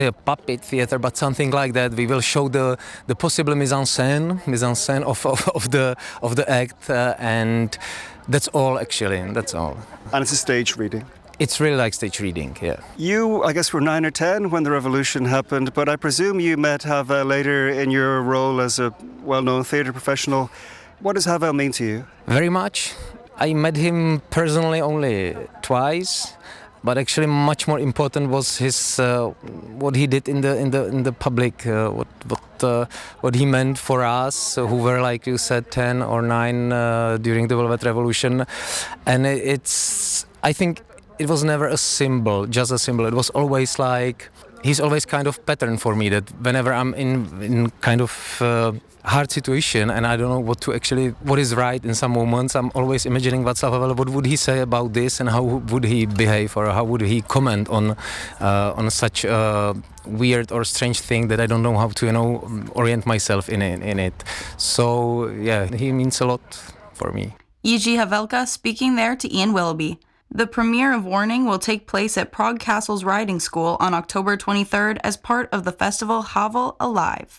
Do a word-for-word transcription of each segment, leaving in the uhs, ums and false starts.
A puppet theater, but something like that. We will show the, the possible mise en scène, mise en scène of, of, of the of the act, uh, and that's all actually. That's all. And it's a stage reading. It's really like stage reading, yeah. You, I guess, were nine or ten when the revolution happened, but I presume you met Havel later in your role as a well-known theatre professional. What does Havel mean to you? Very much. I met him personally only twice. But actually, much more important was his uh, what he did in the in the in the public, uh, what what uh, what he meant for us who were, like you said, ten or nine uh, during the Velvet Revolution, and it's I think it was never a symbol, just a symbol. It was always like he's always kind of pattern for me. That whenever I'm in in kind of uh, hard situation and I don't know what to actually, what is right in some moments, I'm always imagining Václav Havel, what would he say about this and how would he behave or how would he comment on uh, on such a weird or strange thing that I don't know how to, you know, orient myself in it. In it. So, yeah, he means a lot for me. Jiří Havelka speaking there to Ian Willoughby. The premiere of Warning will take place at Prague Castle's Riding School on October twenty-third as part of the festival Havel Alive.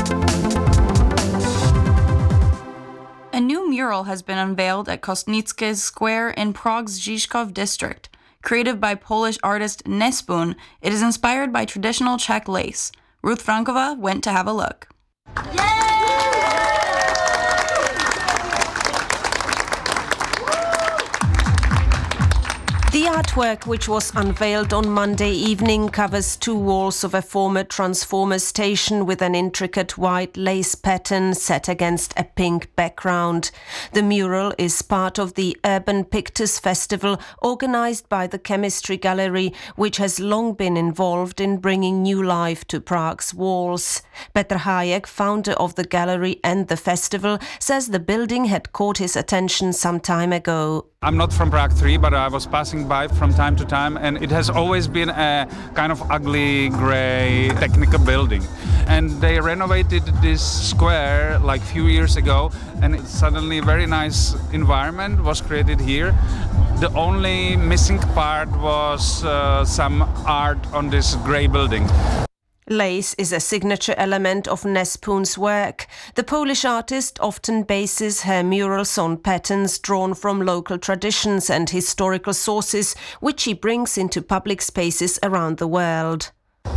A new mural has been unveiled at Kostnické Square in Prague's Žižkov district. Created by Polish artist Nespun, it is inspired by traditional Czech lace. Ruth Frankova went to have a look. Yay! The artwork, which was unveiled on Monday evening, covers two walls of a former transformer station with an intricate white lace pattern set against a pink background. The mural is part of the Urban Pictures Festival organised by the Chemistry Gallery, which has long been involved in bringing new life to Prague's walls. Petr Hájek, founder of the gallery and the festival, says the building had caught his attention some time ago. I'm not from Prague three, but I was passing by from time to time, and it has always been a kind of ugly, grey, technical building. And they renovated this square like a few years ago, and it's suddenly a very nice environment was created here. The only missing part was uh, some art on this grey building. Lace is a signature element of Nespun's work. The Polish artist often bases her murals on patterns drawn from local traditions and historical sources, which she brings into public spaces around the world.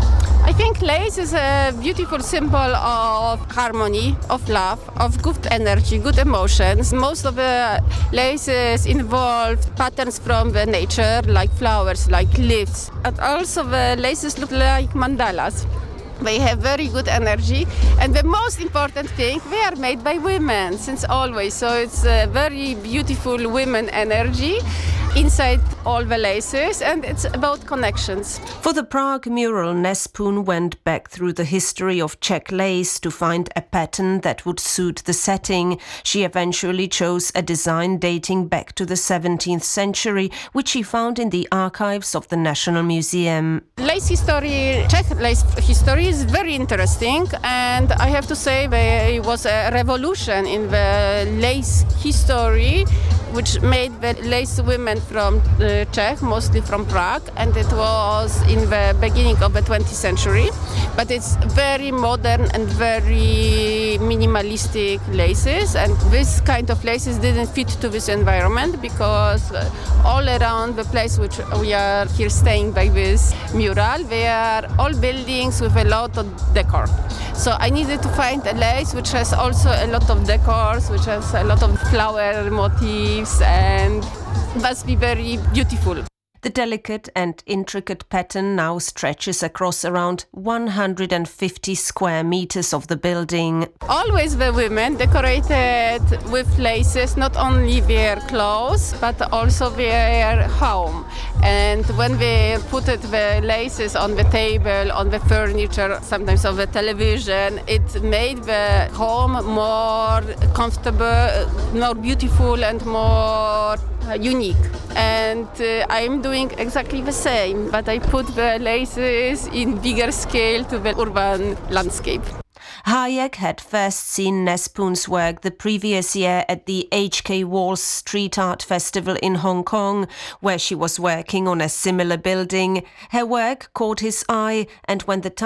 I think lace is a beautiful symbol of harmony, of love, of good energy, good emotions. Most of the laces involve patterns from the nature, like flowers, like leaves. And also the laces look like mandalas. They have very good energy, and the most important thing, they are made by women since always, so it's a very beautiful women energy inside all the laces, and it's about connections. For the Prague mural, Nespun went back through the history of Czech lace to find a pattern that would suit the setting. She eventually chose a design dating back to the seventeenth century, which she found in the archives of the National Museum. Lace history, Czech lace history is very interesting, and I have to say there was a revolution in the lace history, which made the lace women from uh, Czech, mostly from Prague, and it was in the beginning of the twentieth century. But it's very modern and very minimalistic laces, and this kind of laces didn't fit to this environment because uh, all around the place which we are here staying by this mural, they are all buildings with a lot of decor. So I needed to find a lace which has also a lot of decors, which has a lot of flower motifs, and must be very beautiful. The delicate and intricate pattern now stretches across around one hundred fifty square meters of the building. Always the women decorated with laces, not only their clothes, but also their home. And when they put the laces on the table, on the furniture, sometimes on the television, it made the home more comfortable, more beautiful, and more unique. And uh, I'm doing exactly the same, but I put the laces in bigger scale to the urban landscape. Hayek had first seen Nespoon's work the previous year at the H K Walls Street Art Festival in Hong Kong, where she was working on a similar building. Her work caught his eye, and when the